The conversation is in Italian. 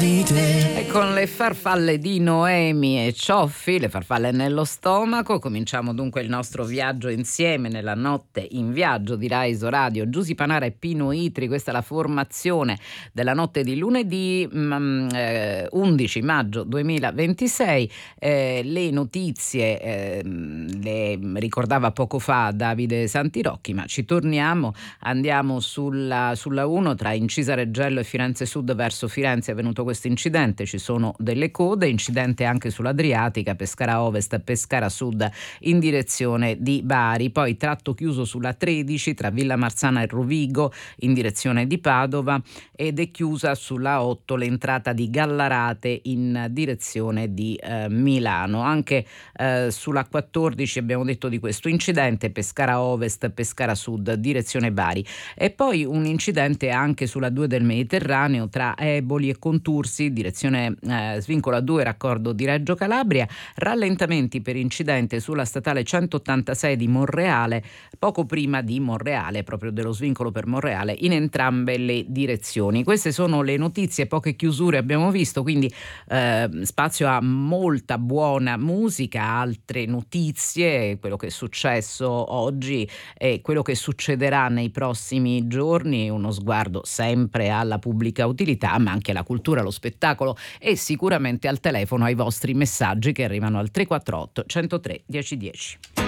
vite. E con le farfalle di Noemi e Cioffi, le farfalle nello stomaco, cominciamo dunque il nostro viaggio insieme nella notte in viaggio di Raiso Radio. Giusy Panara e Pino Itri, questa è la formazione della notte di lunedì 11 maggio 2026. Le notizie le ricordava poco fa Davide Santirocchi, ma ci torniamo, andiamo sulla 1 tra Incisa Reggello e Firenze Sud verso Firenze. È avvenuto questo incidente, ci sono delle code, incidente anche sull'Adriatica, Pescara Ovest, Pescara Sud in direzione di Bari, poi tratto chiuso sulla 13 tra Villa Marzana e Rovigo in direzione di Padova, ed è chiusa sulla 8 l'entrata di Gallarate in direzione di Milano. Anche sulla 14 abbiamo detto di questo incidente, Pescara Ovest, Pescara Sud direzione Bari, e poi un incidente anche sulla 2 del Mediterraneo tra Eboli e Contursi direzione svincolo A2 raccordo di Reggio Calabria. Rallentamenti per incidente sulla statale 186 di Monreale, poco prima di Monreale, proprio dello svincolo per Monreale, in entrambe le direzioni. Queste sono le notizie, poche chiusure abbiamo visto, quindi spazio a molta buona musica, altre notizie, quello che è successo oggi e quello che succederà nei prossimi giorni, uno sguardo sempre alla pubblica utilità, ma anche alla cultura, allo spettacolo e sicuramente al telefono ai vostri messaggi che arrivano al 348 103 1010.